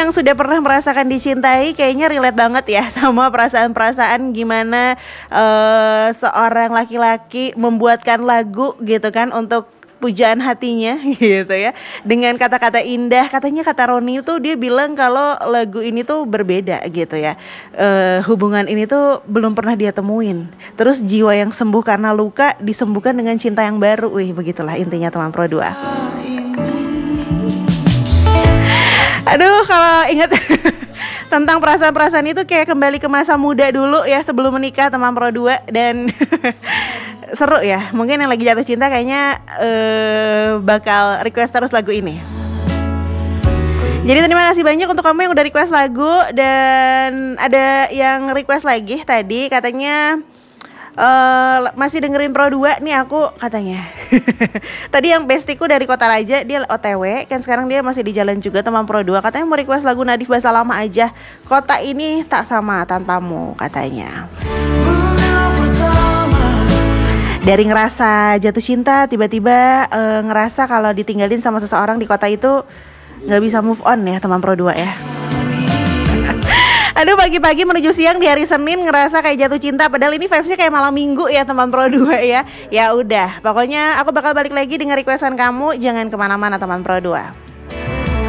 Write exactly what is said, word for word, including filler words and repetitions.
yang sudah pernah merasakan dicintai kayaknya relate banget ya sama perasaan-perasaan gimana uh, seorang laki-laki membuatkan lagu gitu kan untuk pujaan hatinya gitu ya, dengan kata-kata indah. Katanya kata Roni tuh dia bilang kalau lagu ini tuh berbeda gitu ya, e, hubungan ini tuh belum pernah dia temuin. Terus jiwa yang sembuh karena luka disembuhkan dengan cinta yang baru. Wih, begitulah intinya teman Pro dua. Aduh, kalau ingat tentang perasaan-perasaan itu kayak kembali ke masa muda dulu ya, sebelum menikah teman Pro dua. Dan seru ya, mungkin yang lagi jatuh cinta kayaknya uh, bakal request terus lagu ini. Jadi terima kasih banyak untuk kamu yang udah request lagu. Dan ada yang request lagi tadi, katanya uh, masih dengerin Pro dua nih aku katanya. Tadi yang bestiku dari Kota Raja, dia O T W, kan sekarang dia masih di jalan juga teman Pro dua. Katanya mau request lagu Nadif Bahasa Lama aja, Kota Ini Tak Sama Tanpamu katanya. Dari ngerasa jatuh cinta, tiba-tiba e, ngerasa kalau ditinggalin sama seseorang di kota itu gak bisa move on ya teman Pro dua ya. Aduh, pagi-pagi menuju siang di hari Senin ngerasa kayak jatuh cinta, padahal ini vibesnya kayak malam minggu ya teman Pro dua ya. Ya udah, pokoknya aku bakal balik lagi dengan requestan kamu. Jangan kemana-mana teman Pro dua.